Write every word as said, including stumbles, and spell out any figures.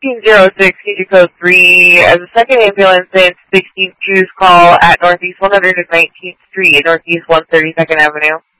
zero six, Future Code three, as a second ambulance in sixteenth Jews call at Northeast one hundred nineteenth Street, Northeast one hundred thirty-second Avenue.